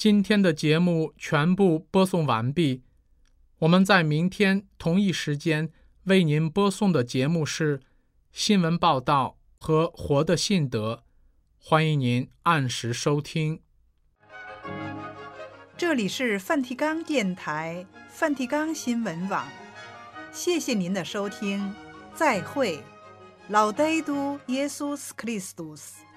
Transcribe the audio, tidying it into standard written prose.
今天的节目全部播送完毕，我们在明天同一时间为您播送的节目是新闻报道和活的信德，欢迎您按时收听。 这里是梵蒂冈电台梵蒂冈新闻网，谢谢您的收听，再会，Laudetur Jesus Christus。